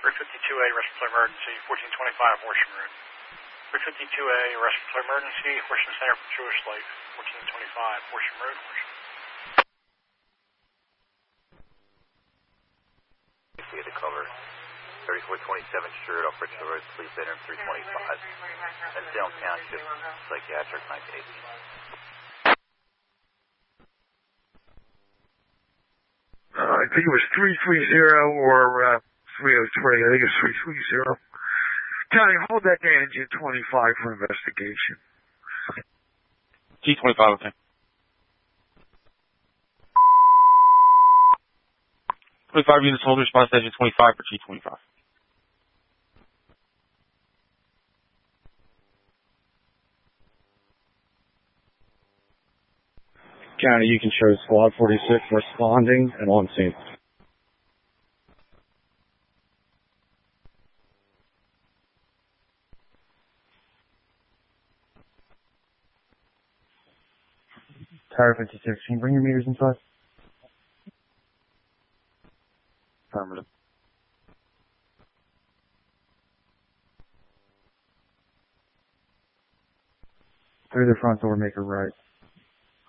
352A, respiratory emergency, 1425 Horsham Road. 352A, respiratory emergency, Horsham Center for Jewish Life, 1425 Horsham Road, Horsham. See the cover. 3427 Shirt off Richmond Road, Police Bedroom 325. That's Salem Township, Psychiatric 1918. I think it was 330 or 303. I think it's 330. County, hold that to engine 25 for investigation. T25, okay. 25 units hold response to engine 25 for T25. County, you can show Squad 46 responding and on scene. Tower 56, can you bring your meters inside? Affirmative. Through the front door, make a right.